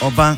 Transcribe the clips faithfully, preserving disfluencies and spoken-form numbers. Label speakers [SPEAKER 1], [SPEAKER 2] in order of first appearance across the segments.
[SPEAKER 1] Opa.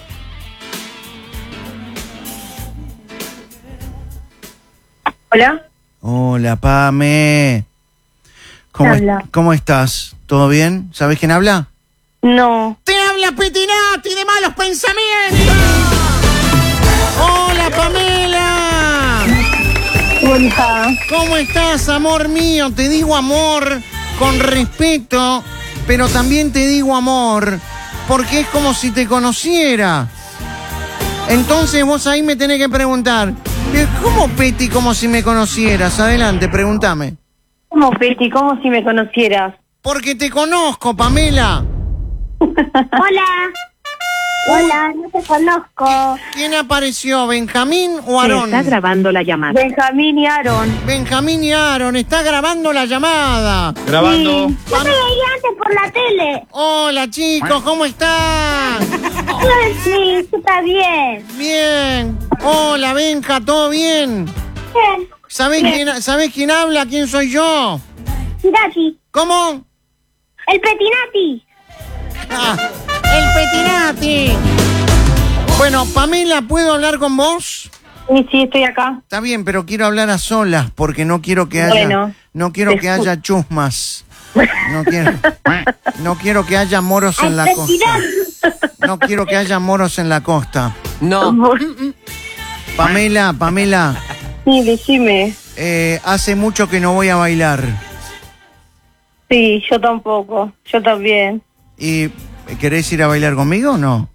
[SPEAKER 2] Hola.
[SPEAKER 1] Hola, Pame. ¿Cómo, es, ¿Cómo estás? ¿Todo bien? ¿Sabés quién habla?
[SPEAKER 2] No.
[SPEAKER 1] ¡Te habla Petinati de Malos Pensamientos! ¡Hola, Pamela!
[SPEAKER 2] Hola.
[SPEAKER 1] ¿Cómo estás, amor mío? Te digo amor con respeto, pero también te digo amor porque es como si te conociera. Entonces vos ahí me tenés que preguntar, ¿cómo, Peti, como si me conocieras? Adelante, pregúntame.
[SPEAKER 2] ¿Cómo, Peti? Como si me conocieras.
[SPEAKER 1] Porque te conozco, Pamela.
[SPEAKER 2] Hola. Hola, no te conozco.
[SPEAKER 1] ¿Quién apareció, Benjamín o Aarón?
[SPEAKER 3] Se está grabando la llamada.
[SPEAKER 2] Benjamín y Aarón.
[SPEAKER 1] Benjamín y Aarón, está grabando la llamada.
[SPEAKER 4] Grabando.
[SPEAKER 2] Sí. Yo te veía antes por la tele.
[SPEAKER 1] Hola, chicos, ¿cómo están?
[SPEAKER 2] Sí, está bien.
[SPEAKER 1] Bien. Hola, Benja, ¿todo bien?
[SPEAKER 2] Bien.
[SPEAKER 1] ¿Sabés quién, ¿sabés quién habla? ¿Quién soy yo?
[SPEAKER 2] Petinati.
[SPEAKER 1] ¿Cómo?
[SPEAKER 2] El Petinati.
[SPEAKER 1] Ah, el Petinati. Bueno, Pamela, ¿puedo hablar con vos?
[SPEAKER 2] Sí, sí, estoy acá.
[SPEAKER 1] Está bien, pero quiero hablar a solas porque no quiero que haya,
[SPEAKER 2] Bueno,
[SPEAKER 1] no quiero que haya chusmas. No quiero, no quiero que haya moros en la costa. No quiero que haya moros en la costa.
[SPEAKER 4] No.
[SPEAKER 1] Pamela, Pamela,
[SPEAKER 2] Sí, decime.
[SPEAKER 1] eh, hace mucho que no voy a bailar.
[SPEAKER 2] Sí, yo tampoco. Yo también.
[SPEAKER 1] ¿Y querés ir a bailar conmigo o no?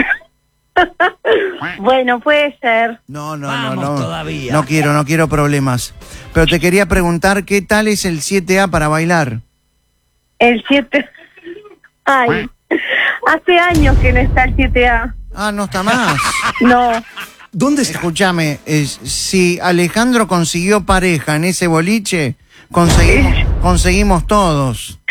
[SPEAKER 2] Bueno, puede ser.
[SPEAKER 1] No, no,
[SPEAKER 4] Vamos
[SPEAKER 1] no, no.
[SPEAKER 4] todavía.
[SPEAKER 1] No quiero, no quiero problemas. Pero te quería preguntar, ¿qué tal es el siete A para bailar?
[SPEAKER 2] El siete. Ay, hace años que no está el siete A.
[SPEAKER 1] Ah, no está más.
[SPEAKER 2] No.
[SPEAKER 4] ¿Dónde está?
[SPEAKER 1] Escúchame, es, si Alejandro consiguió pareja en ese boliche, conseguimos, conseguimos todos.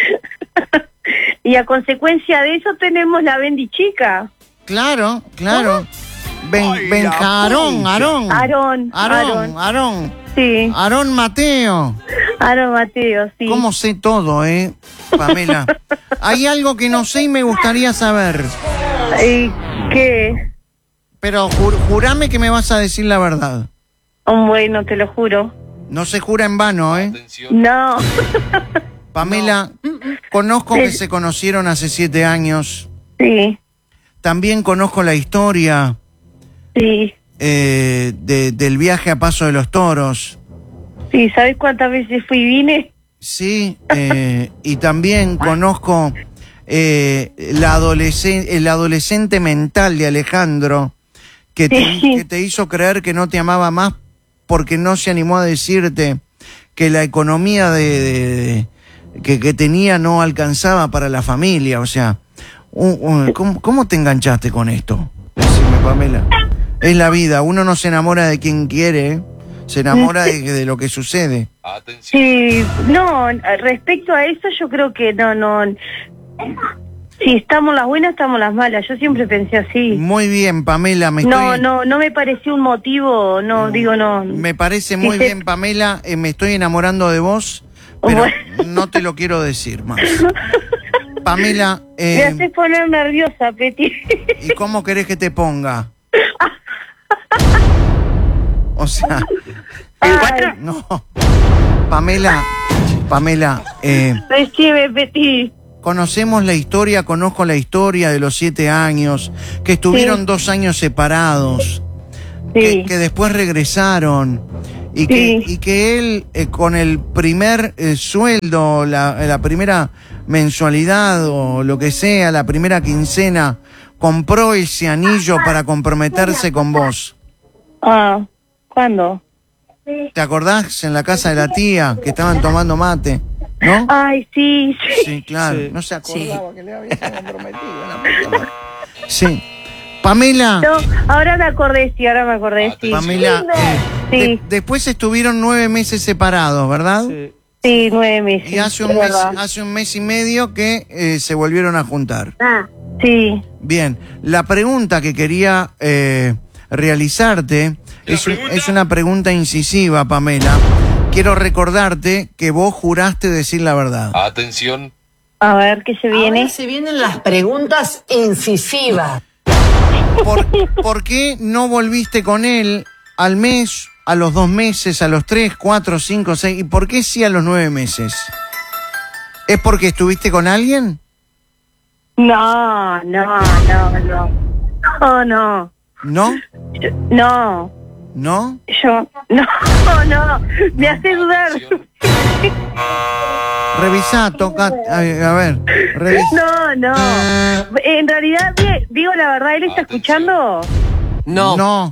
[SPEAKER 2] Y a consecuencia de eso tenemos la bendichica.
[SPEAKER 1] Claro, claro. Ben,
[SPEAKER 4] Ay, la
[SPEAKER 1] Benja, Aarón,
[SPEAKER 4] puncha.
[SPEAKER 1] Aarón.
[SPEAKER 2] Aarón,
[SPEAKER 1] Aarón,
[SPEAKER 2] Aarón.
[SPEAKER 1] Aarón.
[SPEAKER 2] Sí,
[SPEAKER 1] Aarón Mateo.
[SPEAKER 2] Aarón Mateo, sí.
[SPEAKER 1] ¿Cómo sé todo, eh, Pamela? Hay algo que no sé y me gustaría saber.
[SPEAKER 2] ¿Y qué?
[SPEAKER 1] Pero jur, jurame que me vas a decir la verdad.
[SPEAKER 2] Oh, bueno, te lo juro.
[SPEAKER 1] No se jura en vano, ¿eh?
[SPEAKER 2] No.
[SPEAKER 1] Pamela, conozco que se conocieron hace siete años.
[SPEAKER 2] Sí,
[SPEAKER 1] También conozco la historia
[SPEAKER 2] sí.
[SPEAKER 1] eh, de, del viaje a Paso de los Toros.
[SPEAKER 2] Sí, ¿sabes cuántas veces fui y vine?
[SPEAKER 1] Sí, eh, y también conozco eh, la adolescen- el adolescente mental de Alejandro que te,
[SPEAKER 2] Sí.
[SPEAKER 1] que te hizo creer que no te amaba más porque no se animó a decirte que la economía de, de- de- que, que tenía no alcanzaba para la familia. O sea, un- un- ¿cómo, cómo te enganchaste con esto? Decime, Pamela. Es la vida, uno no se enamora de quien quiere, ¿eh? Se enamora de, de lo que sucede.
[SPEAKER 2] Sí, no, respecto a eso yo creo que no, no. Si estamos las buenas, estamos las malas. Yo siempre pensé así.
[SPEAKER 1] Muy bien, Pamela, me
[SPEAKER 2] No,
[SPEAKER 1] estoy...
[SPEAKER 2] no, no me pareció un motivo, no, digo no.
[SPEAKER 1] Me parece muy
[SPEAKER 2] Sí, sí.
[SPEAKER 1] bien, Pamela, eh, me estoy enamorando de vos, pero
[SPEAKER 2] Bueno.
[SPEAKER 1] no te lo quiero decir más. Pamela,
[SPEAKER 2] Me
[SPEAKER 1] eh,
[SPEAKER 2] haces poner nerviosa, Peti.
[SPEAKER 1] ¿y cómo querés que te ponga? O sea,
[SPEAKER 2] Ay,
[SPEAKER 1] no. Pamela, Pamela, eh,
[SPEAKER 2] Decime, Peti.
[SPEAKER 1] conocemos la historia, conozco la historia de los siete años, que estuvieron
[SPEAKER 2] Sí.
[SPEAKER 1] dos años separados,
[SPEAKER 2] Sí,
[SPEAKER 1] que, que después regresaron y que,
[SPEAKER 2] Sí.
[SPEAKER 1] y que él eh, con el primer eh, sueldo, la, la primera mensualidad o lo que sea, la primera quincena, compró ese anillo para comprometerse con vos.
[SPEAKER 2] Ah, ¿cuándo?
[SPEAKER 1] ¿Te acordás en la casa de la tía que estaban tomando mate? ¿No?
[SPEAKER 2] Ay, sí, sí.
[SPEAKER 1] Sí, claro.
[SPEAKER 4] Sí.
[SPEAKER 1] No se acordaba que le había comprometido. La puta madre. Sí. Pamela.
[SPEAKER 2] No, ahora me acordé, sí, ahora me acordé, sí.
[SPEAKER 1] Pamela, eh,
[SPEAKER 2] Sí.
[SPEAKER 1] de- después estuvieron nueve meses separados, ¿verdad?
[SPEAKER 4] Sí.
[SPEAKER 2] Sí, nueve meses.
[SPEAKER 1] Y hace un
[SPEAKER 2] es
[SPEAKER 1] mes,
[SPEAKER 2] verdad.
[SPEAKER 1] hace un mes y medio que eh, se volvieron a juntar.
[SPEAKER 2] Ah, sí.
[SPEAKER 1] Bien, la pregunta que quería eh, realizarte es, un- es una pregunta incisiva, Pamela. Quiero recordarte que vos juraste decir la verdad.
[SPEAKER 5] Atención.
[SPEAKER 2] A ver, ¿qué se viene?
[SPEAKER 6] Ahora se vienen las preguntas incisivas.
[SPEAKER 1] ¿Por, ¿Por qué no volviste con él al mes, a los dos meses, a los tres, cuatro, cinco, seis? ¿Y por qué sí a los nueve meses? ¿Es porque estuviste con alguien?
[SPEAKER 2] No, no, no, no. No, no.
[SPEAKER 1] ¿No?
[SPEAKER 2] Yo- no.
[SPEAKER 1] ¿No?
[SPEAKER 2] Yo, no, no. Me hace dudar.
[SPEAKER 1] Revisá, toca, a, a ver, revisá.
[SPEAKER 2] No, no. En realidad, di- digo la verdad, ¿él está escuchando?
[SPEAKER 3] No.
[SPEAKER 1] No.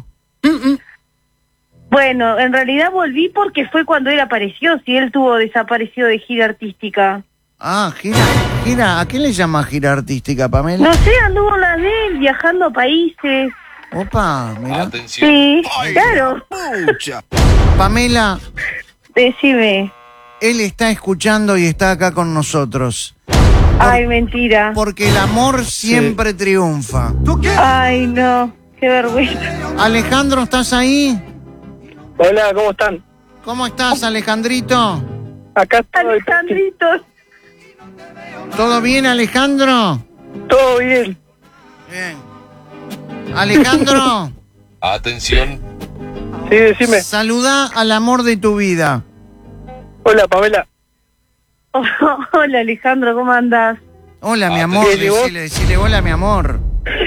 [SPEAKER 2] Bueno, en realidad volví porque fue cuando él apareció, si él tuvo desaparecido de gira artística.
[SPEAKER 1] Ah, gira, gira, ¿a qué le llama gira artística, Pamela?
[SPEAKER 2] No sé, anduvo en la de él, viajando a países.
[SPEAKER 1] Opa, mira.
[SPEAKER 2] Sí, claro.
[SPEAKER 1] Pamela,
[SPEAKER 2] Decime.
[SPEAKER 1] él está escuchando y está acá con nosotros.
[SPEAKER 2] Ay, mentira.
[SPEAKER 1] Porque el amor siempre triunfa.
[SPEAKER 2] Ay, no. Qué vergüenza.
[SPEAKER 1] Alejandro, ¿estás ahí?
[SPEAKER 4] Hola, ¿cómo están?
[SPEAKER 1] ¿Cómo estás, Alejandrito?
[SPEAKER 4] Acá estoy.
[SPEAKER 2] Alejandrito.
[SPEAKER 1] ¿Todo bien, Alejandro?
[SPEAKER 4] Todo bien.
[SPEAKER 1] Bien. Alejandro,
[SPEAKER 5] Atención.
[SPEAKER 4] Sí, decime.
[SPEAKER 1] saluda al amor de tu vida.
[SPEAKER 4] Hola, Pamela.
[SPEAKER 2] Oh, hola, Alejandro, ¿cómo andás?
[SPEAKER 1] Hola, mi
[SPEAKER 5] Ah,
[SPEAKER 1] amor,
[SPEAKER 4] bien, ¿y vos?
[SPEAKER 1] decile, decile hola, mi amor.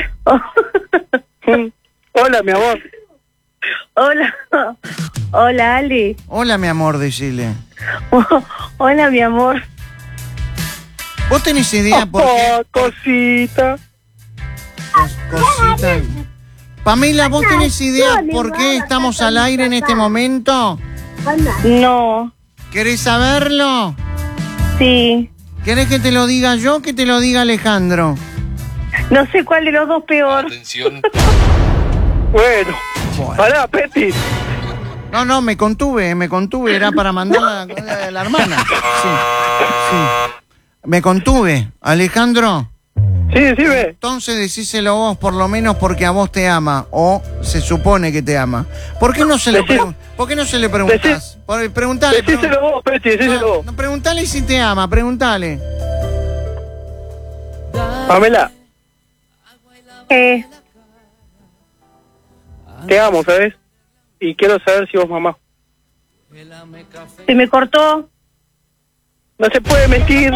[SPEAKER 4] Hola, mi amor.
[SPEAKER 2] Hola. Hola, Ale.
[SPEAKER 1] Hola, mi amor, decile.
[SPEAKER 2] Hola, mi amor.
[SPEAKER 1] ¿Vos tenés idea por qué?
[SPEAKER 4] Oh, cosita.
[SPEAKER 1] Cos- cosita. Pamela, ¿vos tenés idea por qué estamos al aire en este momento?
[SPEAKER 2] No.
[SPEAKER 1] ¿Querés saberlo?
[SPEAKER 2] Sí.
[SPEAKER 1] ¿Querés que te lo diga yo o que te lo diga Alejandro?
[SPEAKER 2] No sé cuál de los dos peor.
[SPEAKER 5] Atención.
[SPEAKER 4] Bueno. Pará, Peti.
[SPEAKER 1] No, no, me contuve, me contuve, era para mandar a la, a la hermana. Sí, sí. Me contuve, Alejandro.
[SPEAKER 4] Sí, decime.
[SPEAKER 1] Entonces decíselo vos, por lo menos porque a vos te ama, o se supone que te ama. ¿Por qué no se le,
[SPEAKER 4] Decí-
[SPEAKER 1] pregun- ¿por qué no se le preguntás? Por- Preguntale,
[SPEAKER 4] Decíselo
[SPEAKER 1] pregun-
[SPEAKER 4] vos, Peti, decíselo
[SPEAKER 1] no,
[SPEAKER 4] vos.
[SPEAKER 1] no, preguntale si te ama, preguntale.
[SPEAKER 4] Pamela,
[SPEAKER 2] Eh,
[SPEAKER 4] te amo, ¿sabes? Y quiero saber si vos mamá.
[SPEAKER 2] se me cortó.
[SPEAKER 4] No se puede mentir.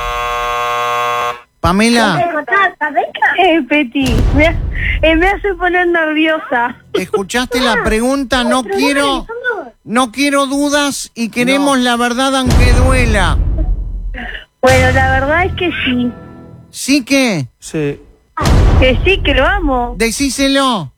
[SPEAKER 1] Pamela,
[SPEAKER 2] Eh, Peti, me, eh, me hace poner nerviosa.
[SPEAKER 1] escuchaste la pregunta, no quiero, no quiero dudas y queremos la verdad aunque duela.
[SPEAKER 2] Bueno, la verdad es que sí.
[SPEAKER 1] ¿Sí que?
[SPEAKER 4] Sí.
[SPEAKER 2] Que sí, que lo amo.
[SPEAKER 1] Decíselo.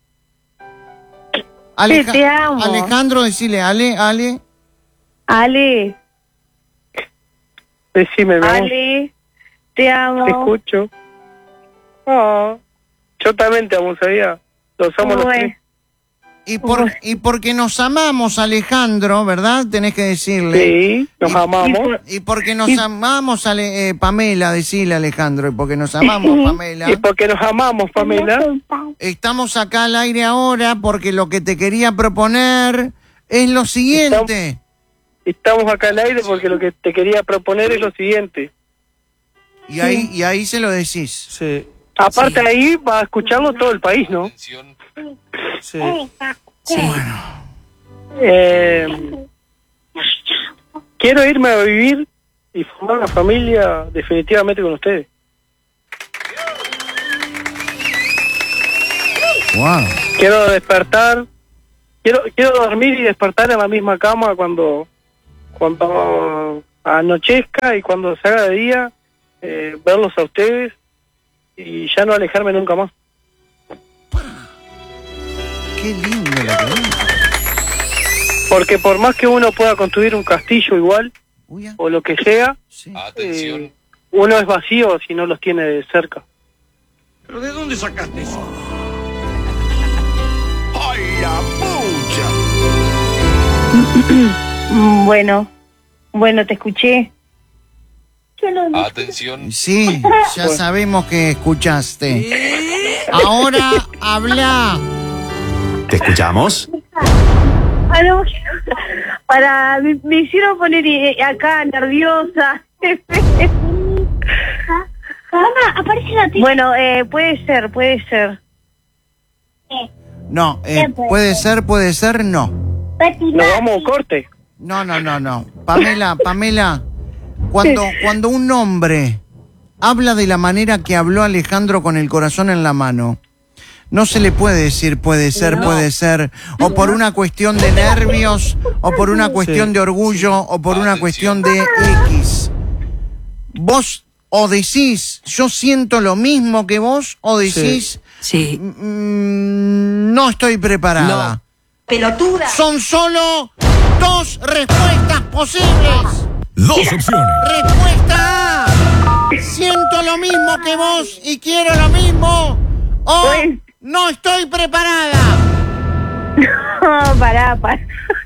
[SPEAKER 2] Sí, te amo.
[SPEAKER 1] Alejandro, decile, Ale, Ale.
[SPEAKER 2] Ale,
[SPEAKER 4] Decime, mi amor.
[SPEAKER 2] Ale, te amo.
[SPEAKER 4] Te escucho. Ah, yo también te amo, ¿sabía? Los amo los
[SPEAKER 2] Bueno.
[SPEAKER 4] tres.
[SPEAKER 1] Y, por, y porque nos amamos, Alejandro, ¿verdad? Tenés que decirle.
[SPEAKER 4] Sí, nos
[SPEAKER 1] Y-
[SPEAKER 4] amamos.
[SPEAKER 1] Y porque nos amamos, Ale- eh, Pamela, decirle Alejandro, y porque nos amamos, Pamela.
[SPEAKER 4] Y porque nos amamos, Pamela.
[SPEAKER 1] Estamos acá al aire ahora porque lo que te quería proponer es lo siguiente.
[SPEAKER 4] Estamos acá al aire porque lo que te quería proponer es lo siguiente.
[SPEAKER 1] Y ahí, y ahí se lo decís.
[SPEAKER 4] Sí. Aparte ahí va a escucharlo todo el país, ¿no?
[SPEAKER 5] Atención.
[SPEAKER 4] Sí. Eh, quiero irme a vivir y formar una familia definitivamente con ustedes.
[SPEAKER 1] Wow.
[SPEAKER 4] Quiero despertar, quiero quiero dormir y despertar en la misma cama cuando cuando anochezca y cuando se haga de día, eh, verlos a ustedes y ya no alejarme nunca más.
[SPEAKER 1] Qué lindo lo que dices.
[SPEAKER 4] Porque por más que uno pueda construir un castillo igual
[SPEAKER 1] Uy, ya.
[SPEAKER 4] o lo que sea,
[SPEAKER 1] Sí.
[SPEAKER 5] Atención.
[SPEAKER 4] eh, uno es vacío si no los tiene de cerca.
[SPEAKER 3] ¿Pero de dónde sacaste eso?
[SPEAKER 2] Mm, Bueno, bueno, te escuché.
[SPEAKER 5] Atención.
[SPEAKER 1] Sí, ya sabemos que escuchaste. Ahora habla.
[SPEAKER 6] ¿Te escuchamos?
[SPEAKER 2] Ah, no, para, me, me hicieron poner eh, acá nerviosa. Bueno, eh, puede ser, puede ser.
[SPEAKER 1] No, eh, puede ser, puede ser, no.
[SPEAKER 4] Nos vamos a un corte.
[SPEAKER 1] No, no, no, no. Pamela, Pamela, cuando, cuando un hombre habla de la manera que habló Alejandro con el corazón en la mano, no se le puede decir puede ser, no. puede ser, o por una cuestión de nervios, o por una cuestión sí. de orgullo, o por una cuestión de X. Vos o decís, yo siento lo mismo que vos, o decís,
[SPEAKER 5] sí. Sí.
[SPEAKER 1] Mmm, no estoy preparada.
[SPEAKER 5] No. Pelotuda.
[SPEAKER 1] Son solo dos respuestas posibles.
[SPEAKER 7] Dos opciones.
[SPEAKER 1] Respuesta A, siento lo mismo que vos y quiero lo mismo, o pues... no estoy preparada.
[SPEAKER 2] No, pará, pará.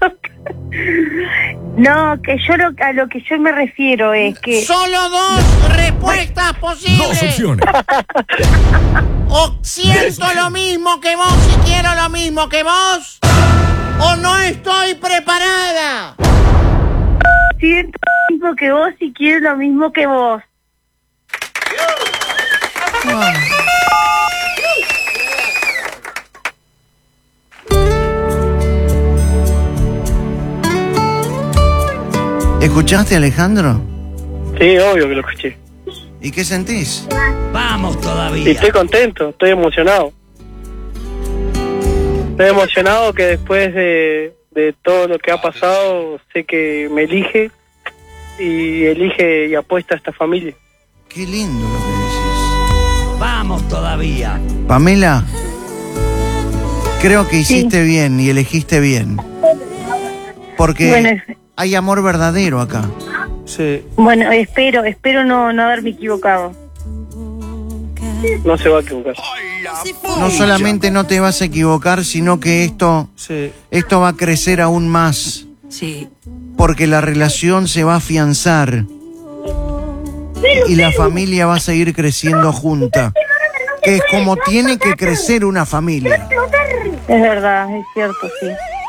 [SPEAKER 2] No, que yo lo, a lo que yo me refiero es que...
[SPEAKER 1] Solo dos respuestas posibles.
[SPEAKER 7] Dos opciones.
[SPEAKER 1] O siento lo mismo que vos y quiero lo mismo que vos, o no estoy preparada.
[SPEAKER 2] Siento lo mismo que vos y quiero lo mismo que vos.
[SPEAKER 1] Ah. ¿Escuchaste, Alejandro?
[SPEAKER 4] Sí, obvio que lo escuché.
[SPEAKER 1] ¿Y qué sentís?
[SPEAKER 3] Vamos todavía.
[SPEAKER 4] Y estoy contento, estoy emocionado. Estoy emocionado que después de, de todo lo que ha pasado, sé que me elige y elige y apuesta a esta familia.
[SPEAKER 1] Qué lindo lo que decís.
[SPEAKER 3] Vamos todavía.
[SPEAKER 1] Pamela, creo que hiciste sí. bien y elegiste bien. Porque bueno, hay amor verdadero acá.
[SPEAKER 4] Sí.
[SPEAKER 2] Bueno, espero, espero no, no haberme equivocado.
[SPEAKER 4] No se va a equivocar.
[SPEAKER 1] No solamente no te vas a equivocar, sino que esto, sí. esto va a crecer aún más.
[SPEAKER 5] Sí.
[SPEAKER 1] Porque la relación se va a afianzar. Y la familia va a seguir creciendo junta. Que es como tiene que crecer una familia.
[SPEAKER 2] Es verdad, es cierto, sí.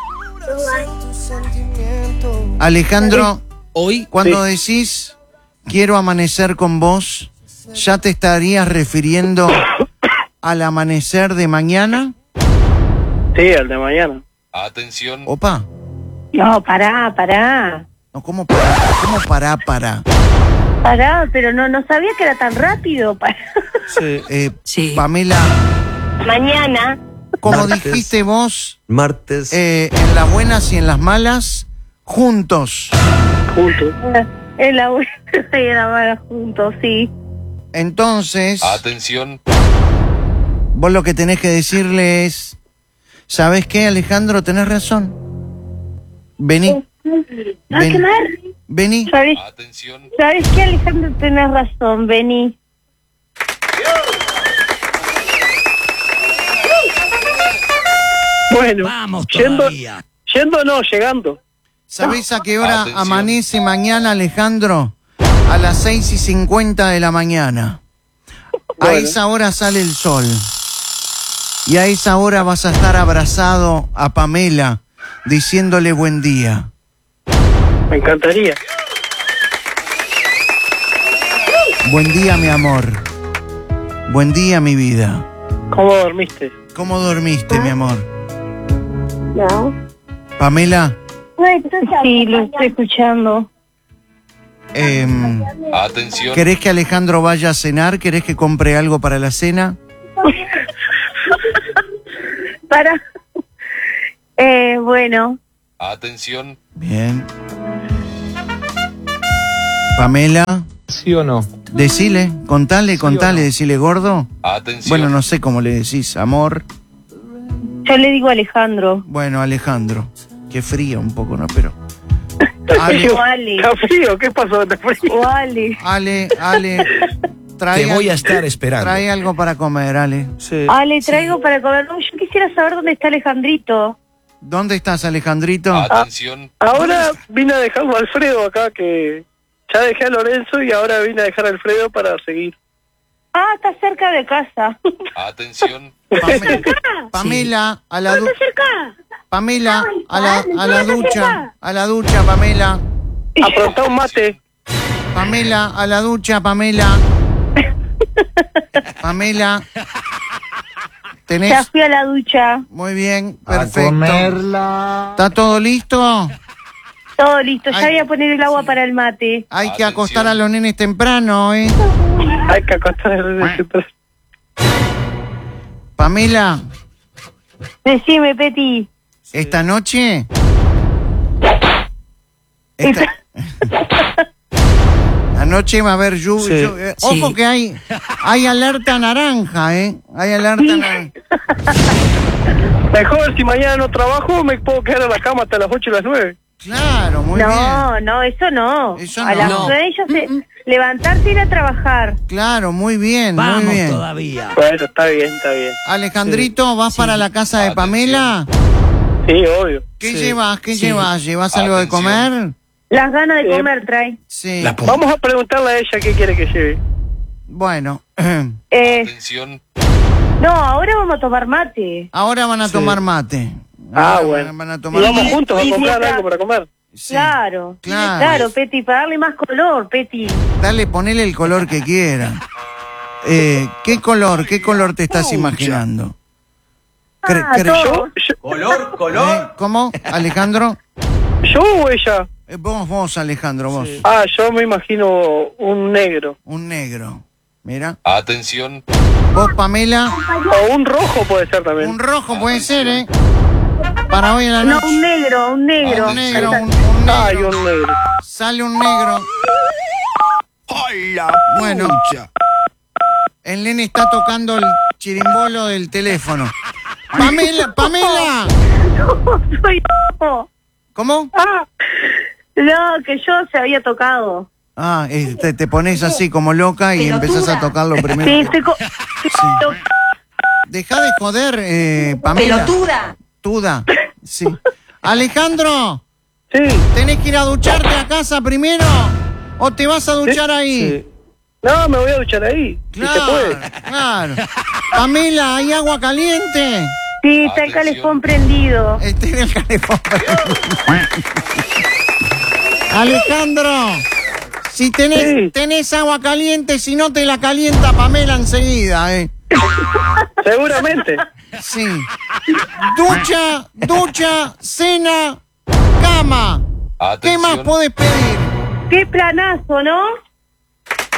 [SPEAKER 1] Alejandro,
[SPEAKER 3] hoy
[SPEAKER 1] cuando
[SPEAKER 4] sí.
[SPEAKER 1] decís quiero amanecer con vos, ¿ya te estarías refiriendo al amanecer de mañana?
[SPEAKER 4] Sí, al de mañana.
[SPEAKER 3] Atención.
[SPEAKER 1] Opa.
[SPEAKER 2] No, pará, pará.
[SPEAKER 1] No, ¿cómo pará? ¿Cómo pará, pará?
[SPEAKER 2] Pará, pero no, no sabía que era tan rápido. Pará.
[SPEAKER 1] Sí. Eh,
[SPEAKER 5] sí.
[SPEAKER 1] Pamela.
[SPEAKER 2] Mañana.
[SPEAKER 1] Como
[SPEAKER 8] martes,
[SPEAKER 1] dijiste vos,
[SPEAKER 8] martes.
[SPEAKER 1] Eh, en las buenas y en las malas, juntos.
[SPEAKER 4] Juntos.
[SPEAKER 2] En la buena y en la mala, juntos, sí.
[SPEAKER 1] Entonces,
[SPEAKER 3] atención.
[SPEAKER 1] Vos lo que tenés que decirle es, ¿sabés qué, Alejandro? Tenés razón. Vení.
[SPEAKER 2] Ven,
[SPEAKER 1] vení.
[SPEAKER 2] ¿Sabés,
[SPEAKER 3] atención.
[SPEAKER 2] ¿Sabés qué, Alejandro? Tenés razón, vení.
[SPEAKER 4] Bueno,
[SPEAKER 3] vamos
[SPEAKER 4] yendo,
[SPEAKER 3] todavía.
[SPEAKER 4] Yendo no, llegando.
[SPEAKER 1] ¿Sabés a qué hora
[SPEAKER 3] atención.
[SPEAKER 1] amanece mañana, Alejandro? A las seis y cincuenta de la mañana. Bueno. A esa hora sale el sol. Y a esa hora vas a estar abrazado a Pamela, diciéndole buen día.
[SPEAKER 4] Me encantaría.
[SPEAKER 1] Buen día, mi amor. Buen día, mi vida.
[SPEAKER 4] ¿Cómo dormiste?
[SPEAKER 1] ¿Cómo dormiste, mi amor?
[SPEAKER 2] No.
[SPEAKER 1] Pamela.
[SPEAKER 2] Sí, lo estoy escuchando.
[SPEAKER 1] Eh,
[SPEAKER 3] Atención.
[SPEAKER 1] ¿Querés que Alejandro vaya a cenar? ¿Querés que compre algo para la cena?
[SPEAKER 2] Para. Eh, bueno.
[SPEAKER 3] Atención.
[SPEAKER 1] Bien. Pamela.
[SPEAKER 8] ¿Sí o no?
[SPEAKER 1] Decile, contale, ¿Sí contale, no? Decile gordo.
[SPEAKER 3] Atención.
[SPEAKER 1] Bueno, no sé cómo le decís, amor.
[SPEAKER 2] Yo le digo Alejandro.
[SPEAKER 1] Bueno, Alejandro. Qué frío un poco, ¿no? Pero...
[SPEAKER 4] Está frío, Ale. Está frío, ¿qué pasó? ¿Está frío?
[SPEAKER 2] O Ale.
[SPEAKER 1] Ale, Ale. Trae
[SPEAKER 7] Te voy
[SPEAKER 1] algo,
[SPEAKER 7] a estar esperando.
[SPEAKER 1] Trae algo para comer, Ale.
[SPEAKER 4] Sí.
[SPEAKER 2] Ale, traigo sí. para comer. No, yo quisiera saber dónde está Alejandrito.
[SPEAKER 1] ¿Dónde estás, Alejandrito?
[SPEAKER 3] Atención.
[SPEAKER 4] Ah, ahora vine a dejarlo a Alfredo acá, que ya dejé a Lorenzo y ahora vine a dejar a Alfredo para seguir.
[SPEAKER 2] Ah, está cerca de casa.
[SPEAKER 3] Atención.
[SPEAKER 1] Pamela, Pamela a la ducha. Pamela, a la, a la ducha. A la ducha, Pamela.
[SPEAKER 4] Aprontá un mate.
[SPEAKER 1] Pamela, a la ducha, Pamela. Pamela. ¿Tenés?
[SPEAKER 2] Ya fui a la ducha.
[SPEAKER 1] Muy bien, perfecto.
[SPEAKER 5] comerla.
[SPEAKER 1] ¿Está todo listo?
[SPEAKER 2] Todo listo. Ya
[SPEAKER 1] Ay,
[SPEAKER 2] voy a poner el agua para el mate.
[SPEAKER 1] Hay que
[SPEAKER 3] Atención.
[SPEAKER 1] acostar a los nenes temprano, ¿eh?
[SPEAKER 4] Hay que acostar el
[SPEAKER 1] Pamela,
[SPEAKER 2] Decime, Peti.
[SPEAKER 1] esta noche... Esta... Anoche va a haber lluvia.
[SPEAKER 5] Sí.
[SPEAKER 1] Eh, Ojo
[SPEAKER 5] Sí.
[SPEAKER 1] que hay, hay alerta naranja, ¿eh? Hay alerta
[SPEAKER 2] Sí.
[SPEAKER 1] naranja.
[SPEAKER 4] Mejor, si mañana no trabajo, me puedo quedar en la cama hasta las ocho y las nueve.
[SPEAKER 1] Claro, muy bien.
[SPEAKER 2] No, no, eso no.
[SPEAKER 1] Eso
[SPEAKER 2] a
[SPEAKER 1] no.
[SPEAKER 2] las
[SPEAKER 1] No.
[SPEAKER 2] nueve ya se... levantarse e ir a trabajar.
[SPEAKER 1] Claro, muy bien, muy
[SPEAKER 5] Vamos
[SPEAKER 1] bien.
[SPEAKER 5] todavía.
[SPEAKER 4] Bueno, está bien, está bien.
[SPEAKER 1] Alejandrito, ¿vas para la casa de
[SPEAKER 3] Atención.
[SPEAKER 1] Pamela?
[SPEAKER 4] Sí, obvio.
[SPEAKER 1] ¿Qué
[SPEAKER 5] Sí.
[SPEAKER 1] llevas? ¿Qué
[SPEAKER 5] Sí.
[SPEAKER 1] llevas? ¿Llevas algo de
[SPEAKER 3] Atención.
[SPEAKER 1] comer?
[SPEAKER 2] Las ganas de
[SPEAKER 4] Eh,
[SPEAKER 2] comer trae.
[SPEAKER 1] Sí.
[SPEAKER 5] La pu-
[SPEAKER 4] Vamos a preguntarle a ella qué quiere que lleve.
[SPEAKER 1] Bueno,
[SPEAKER 2] Eh,
[SPEAKER 3] Atención.
[SPEAKER 2] no, ahora vamos a tomar mate.
[SPEAKER 1] ahora van a tomar mate.
[SPEAKER 4] Ah,
[SPEAKER 1] Ahora
[SPEAKER 4] bueno.
[SPEAKER 1] Van a
[SPEAKER 4] Y
[SPEAKER 1] tomar
[SPEAKER 4] vamos
[SPEAKER 1] mate.
[SPEAKER 4] juntos a
[SPEAKER 2] y
[SPEAKER 4] comprar
[SPEAKER 2] mientras-
[SPEAKER 4] algo para comer.
[SPEAKER 1] Sí.
[SPEAKER 2] Claro,
[SPEAKER 1] Claro.
[SPEAKER 2] claro, Peti, para darle más color, Peti.
[SPEAKER 1] Dale, ponele el color que quiera. Eh, ¿Qué color? ¿Qué color te estás imaginando? Cre-
[SPEAKER 2] Ah,
[SPEAKER 1] cre-
[SPEAKER 2] todo.
[SPEAKER 4] Yo,
[SPEAKER 6] Color, color.
[SPEAKER 1] ¿Eh? ¿Cómo? ¿Alejandro?
[SPEAKER 4] ¿Yo o ella?
[SPEAKER 1] Eh, vos, vos, Alejandro, vos.
[SPEAKER 4] Ah, yo me imagino un negro.
[SPEAKER 1] Un negro. Mira.
[SPEAKER 3] Atención.
[SPEAKER 1] Vos, Pamela,
[SPEAKER 4] O un rojo puede ser también.
[SPEAKER 1] un rojo puede ser, ¿eh? Para hoy en la
[SPEAKER 2] No,
[SPEAKER 1] noche.
[SPEAKER 2] un negro, un negro.
[SPEAKER 1] Un negro, un, un
[SPEAKER 4] Ay,
[SPEAKER 1] negro.
[SPEAKER 4] un negro.
[SPEAKER 1] Sale un negro.
[SPEAKER 6] Hola,
[SPEAKER 1] Bueno.
[SPEAKER 6] pucha.
[SPEAKER 1] El nene está tocando el chirimbolo del teléfono. Pamela, Pamela.
[SPEAKER 2] No, soy yo.
[SPEAKER 1] ¿Cómo?
[SPEAKER 2] Ah, no, que yo se había tocado.
[SPEAKER 1] Ah, eh, te, te pones así como loca y empezás a tocarlo primero.
[SPEAKER 2] Sí, estoy co-
[SPEAKER 1] Deja de joder, eh, Pamela.
[SPEAKER 7] Pelotuda.
[SPEAKER 1] Tuda. Sí. Alejandro,
[SPEAKER 4] Sí.
[SPEAKER 1] ¿tenés que ir a ducharte a casa primero? ¿O te vas a duchar ahí?
[SPEAKER 4] Sí. No, me voy a duchar ahí. Si se
[SPEAKER 1] Claro,
[SPEAKER 4] puede.
[SPEAKER 1] claro. Pamela, ¿hay agua caliente?
[SPEAKER 2] Sí, está el
[SPEAKER 3] Atención.
[SPEAKER 2] calefón prendido.
[SPEAKER 1] Este en el calefón. Alejandro, si tenés,
[SPEAKER 4] Sí.
[SPEAKER 1] tenés agua caliente, si no te la calienta Pamela enseguida, ¿eh?
[SPEAKER 4] Seguramente.
[SPEAKER 1] Sí. Ducha, ducha, cena, cama. ¿Qué
[SPEAKER 3] Atención.
[SPEAKER 1] más podés pedir?
[SPEAKER 2] Qué planazo, ¿no?